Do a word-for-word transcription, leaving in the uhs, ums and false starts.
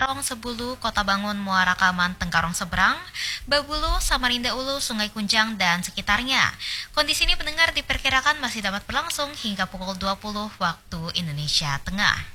Tengkarong Sebulu, Kota Bangun, Muara Kaman, Tengkarong Seberang, Babulu, Samarinda Ulu, Sungai Kunjang, dan sekitarnya. Kondisi ini pendengar diperkirakan masih dapat berlangsung hingga pukul dua puluh waktu Indonesia Tengah.